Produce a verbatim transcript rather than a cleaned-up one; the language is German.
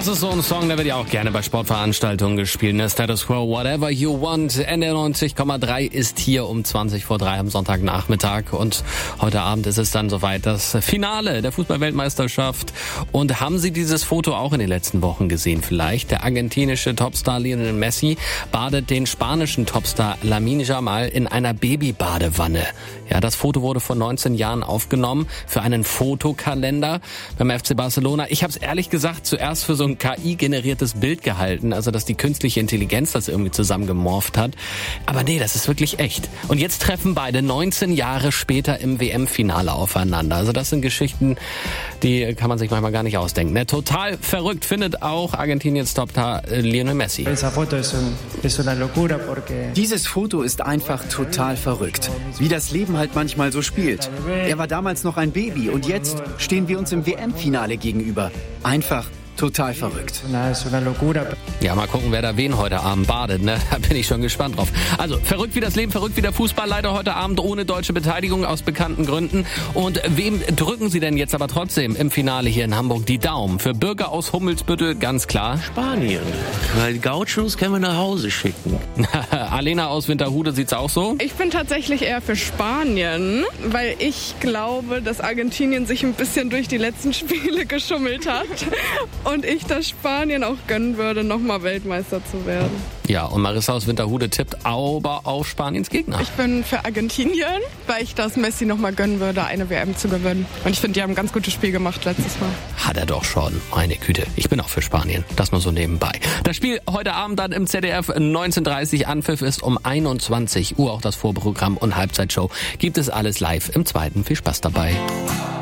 ist so ein Song, der wird ja auch gerne bei Sportveranstaltungen gespielt. Ne? Status Quo, Whatever You Want. N D R neunzig Komma drei ist hier um zwanzig vor drei am Sonntagnachmittag. Und heute Abend ist es dann soweit, das Finale der Fußball-Weltmeisterschaft. Und haben Sie dieses Foto auch in den letzten Wochen gesehen vielleicht? Der argentinische Topstar Lionel Messi badet den spanischen Topstar Lamine Yamal in einer Babybadewanne. Ja, das Foto wurde vor neunzehn Jahren aufgenommen für einen Fotokalender beim F C Barcelona. Ich habe es ehrlich gesagt zuerst für so ein K I-generiertes Bild gehalten, also dass die künstliche Intelligenz das irgendwie zusammengemorpht hat. Aber nee, das ist wirklich echt. Und jetzt treffen beide neunzehn Jahre später im W M-Finale aufeinander. Also das sind Geschichten, die kann man sich manchmal gar nicht ausdenken. Ne? Total verrückt findet auch Argentiniens Topstar Lionel Messi. Dieses Foto ist einfach total verrückt. Wie das Leben halt manchmal so spielt. Er war damals noch ein Baby und jetzt stehen wir uns im W M-Finale gegenüber. Einfach total verrückt. Ja, mal gucken, wer da wen heute Abend badet, ne? Da bin ich schon gespannt drauf. Also, verrückt wie das Leben, verrückt wie der Fußball, leider heute Abend ohne deutsche Beteiligung aus bekannten Gründen. Und wem drücken Sie denn jetzt aber trotzdem im Finale hier in Hamburg die Daumen? Für Bürger aus Hummelsbüttel ganz klar. Spanien. Weil die Gauchos können wir nach Hause schicken. Alena aus Winterhude sieht's auch so? Ich bin tatsächlich eher für Spanien, weil ich glaube, dass Argentinien sich ein bisschen durch die letzten Spiele geschummelt hat. Und ich das Spanien auch gönnen würde, nochmal Weltmeister zu werden. Ja, und Marissa aus Winterhude tippt aber auf Spaniens Gegner. Ich bin für Argentinien, weil ich das Messi nochmal gönnen würde, eine W M zu gewinnen. Und ich finde, die haben ein ganz gutes Spiel gemacht letztes Mal. Hat er doch schon. Meine Güte. Ich bin auch für Spanien. Das nur so nebenbei. Das Spiel heute Abend dann im Z D F neunzehn Uhr dreißig. Anpfiff ist um einundzwanzig Uhr. Auch das Vorprogramm und Halbzeitshow gibt es alles live im Zweiten. Viel Spaß dabei.